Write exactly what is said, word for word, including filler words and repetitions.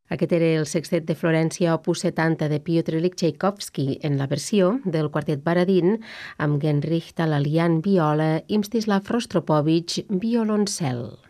Aquest era el sextet de Florència opus setanta de Piotr Ilyich Txaikovski en la versió del quartet Baradin amb Genrich Talalian viola i Mstislav Rostropovich violoncel.